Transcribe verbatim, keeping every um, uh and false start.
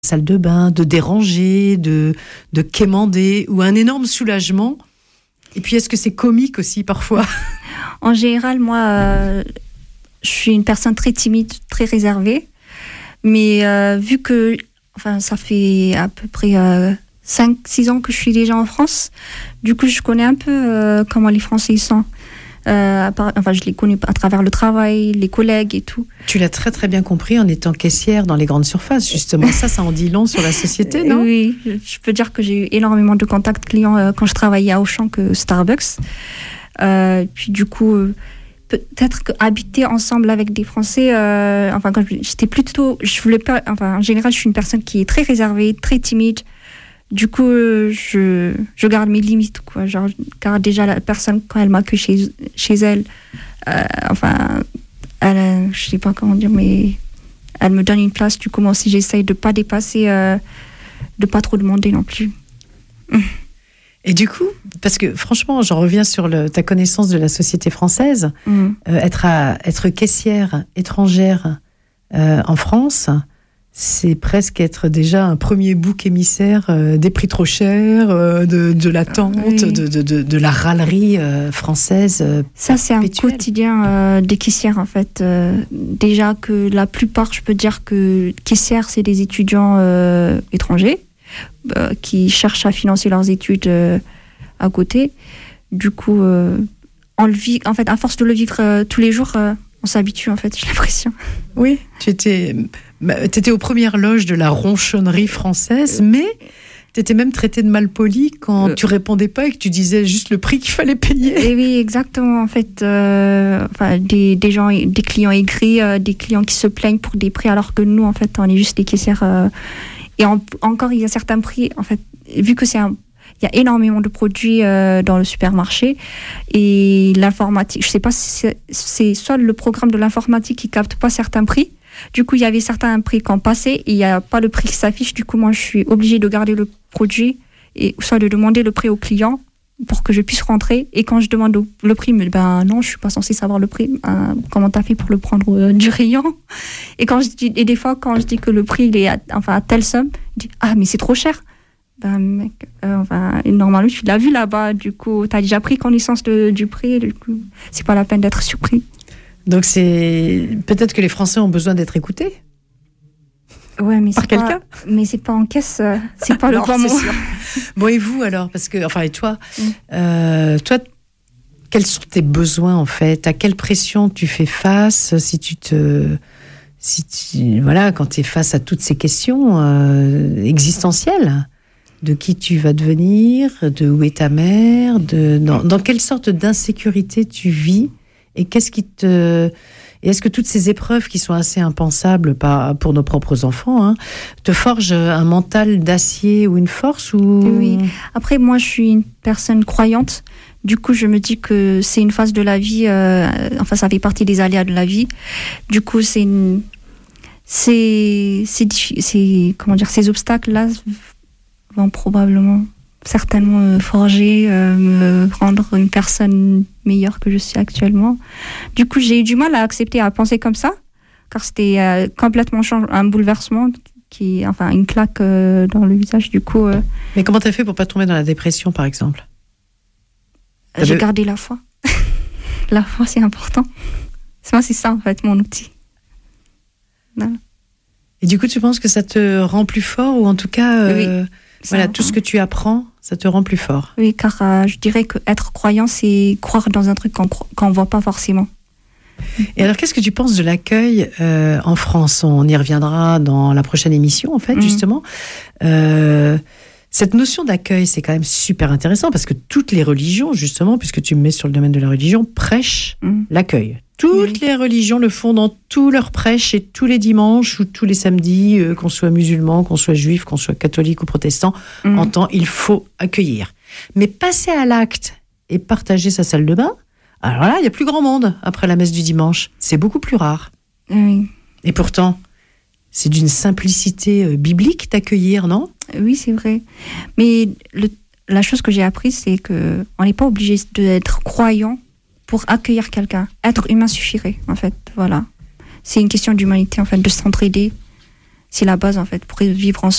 salle de bain, de déranger, de, de quémander, ou un énorme soulagement? Et puis, est-ce que c'est comique aussi parfois? En général, moi, euh, je suis une personne très timide, très réservée. Mais euh, vu que enfin, ça fait à peu près euh, cinq six ans que je suis déjà en France, du coup, je connais un peu euh, comment les Français sont. Euh, à part, enfin, je les connais à travers le travail, les collègues et tout. Tu l'as très très bien compris en étant caissière dans les grandes surfaces, justement. Ça, ça en dit long sur la société, non? Oui, je peux dire que j'ai eu énormément de contacts clients euh, quand je travaillais à Auchan que Starbucks. Euh, puis du coup, euh, peut-être qu'habiter ensemble avec des Français, euh, enfin, quand j'étais plutôt, je voulais pas, enfin, en général, je suis une personne qui est très réservée, très timide. Du coup, je, je garde mes limites, quoi. Genre, car déjà, la personne, quand elle m'accueille chez, chez elle, euh, enfin, elle, je sais pas comment dire, mais elle me donne une place. Du coup, moi aussi, j'essaye de pas dépasser, euh, de pas trop demander non plus. Et du coup, parce que franchement, j'en reviens sur le, ta connaissance de la société française, mmh. euh, être, à, être caissière étrangère euh, en France, c'est presque être déjà un premier bouc émissaire euh, des prix trop chers, euh, de, de l'attente, oui. de, de, de, de la râlerie euh, française. Euh, Ça, c'est perpétuelle. Un quotidien euh, des caissières, en fait. Euh, déjà que la plupart, je peux dire que caissières, c'est des étudiants euh, étrangers euh, qui cherchent à financer leurs études euh, à côté. Du coup, euh, on le vit, en fait, à force de le vivre euh, tous les jours, euh, on s'habitue, en fait, j'ai l'impression. Oui, tu étais... Tu étais aux premières loges de la ronchonnerie française, mais tu étais même traitée de malpoli quand euh, tu répondais pas et que tu disais juste le prix qu'il fallait payer. Et oui, exactement. En fait, euh, enfin, des, des gens, des clients aigris, euh, des clients qui se plaignent pour des prix, alors que nous, en fait, on est juste des caissières. Euh, et en, encore, il y a certains prix, en fait, vu que c'est un il y a énormément de produits euh, dans le supermarché et l'informatique, je sais pas si c'est, c'est soit le programme de l'informatique qui capte pas certains prix. Du coup, il y avait certains prix qui ont passé et il n'y a pas le prix qui s'affiche. Du coup, moi, je suis obligée de garder le produit et soit de demander le prix au client pour que je puisse rentrer. Et quand je demande le prix, mais ben non, je suis pas censée savoir le prix. Euh, comment t'as fait pour le prendre euh, du rayon? Et quand je dis, et des fois, quand je dis que le prix il est à, enfin à telle somme, je dis ah mais c'est trop cher. Ben mec, euh, enfin normalement tu l'as vu là-bas. Du coup, t'as déjà pris connaissance de, du prix. Du coup, c'est pas la peine d'être surpris. Donc c'est peut-être que les Français ont besoin d'être écoutés. Ouais, mais par c'est quelqu'un. Pas, mais c'est pas en caisse, c'est pas non, le bon mot. Bon, et vous alors, parce que enfin et toi, mm. euh, toi, quels sont tes besoins en fait? À quelle pression tu fais face si tu te, si tu voilà, quand tu es face à toutes ces questions euh, existentielles? De qui tu vas devenir, de où est ta mère, de dans, dans quelle sorte d'insécurité tu vis? Et qu'est-ce qui te... Et est-ce que toutes ces épreuves qui sont assez impensables pour nos propres enfants hein, te forgent un mental d'acier ou une force ou... Oui. Après, moi, je suis une personne croyante. Du coup, je me dis que c'est une phase de la vie. Euh, enfin, ça fait partie des aléas de la vie. Du coup, c'est une... C'est... C'est... c'est comment dire, ces obstacles-là vont probablement... certainement me forger, euh, me rendre une personne meilleure que je suis actuellement. Du coup, j'ai eu du mal à accepter, à penser comme ça, car c'était euh, complètement change, un bouleversement, qui, enfin une claque euh, dans le visage. Du coup. Euh, Mais comment t'as fait pour pas tomber dans la dépression, par exemple? T'as J'ai de... gardé la foi. La foi, c'est important. C'est moi, c'est ça en fait mon outil. Voilà. Et du coup, tu penses que ça te rend plus fort ou en tout cas, euh, oui. Voilà, tout ce que tu apprends, ça te rend plus fort. Oui, car euh, je dirais qu'être croyant, c'est croire dans un truc qu'on qu'on voit pas forcément. Et alors, qu'est-ce que tu penses de l'accueil euh, en France? On y reviendra dans la prochaine émission, en fait, mmh. justement. Euh, cette notion d'accueil, c'est quand même super intéressant parce que toutes les religions, justement, puisque tu me mets sur le domaine de la religion, prêchent mmh. l'accueil. Toutes oui. les religions le font dans tous leurs prêches et tous les dimanches ou tous les samedis, euh, qu'on soit musulman, qu'on soit juif, qu'on soit catholique ou protestant, mmh. entend il faut accueillir. Mais passer à l'acte et partager sa salle de bain, alors là, il y a plus grand monde après la messe du dimanche. C'est beaucoup plus rare. Oui. Et pourtant, c'est d'une simplicité euh, biblique d'accueillir, non? Oui, c'est vrai. Mais le, la chose que j'ai apprise, c'est que on n'est pas obligé d'être croyant pour accueillir quelqu'un. Être humain suffirait, en fait. Voilà. C'est une question d'humanité, en fait, de s'entraider. c'est la base en fait pour vivre ensemble.